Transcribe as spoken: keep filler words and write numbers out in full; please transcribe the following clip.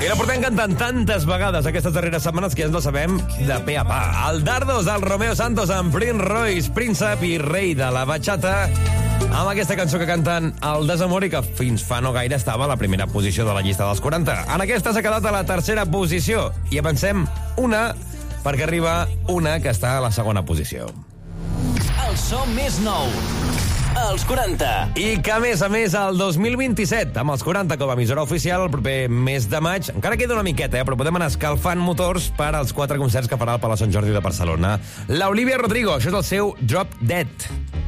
I la portem cantant tantes vegades aquestes darreres setmanes que ja ens la sabem de pe a pa. El Dardos, el Romeo Santos amb Prince Royce, príncep i rei de la bachata, amb aquesta cançó que canten El desamor i que fins fa no gaire estava a la primera posició de la llista dels quaranta. En aquesta s'ha quedat a la tercera posició i avancem una perquè arriba una que està a la segona posició. El so més nou, els quaranta. I que, a més a més, el dos mil vint-i-set, amb els quaranta com a emissora oficial, el proper mes de maig, encara queda una miqueta, eh, però podem anar escalfant motors per als quatre concerts que farà el Palau Sant Jordi de Barcelona. L'Olivia Rodrigo, això és el seu Drop Dead.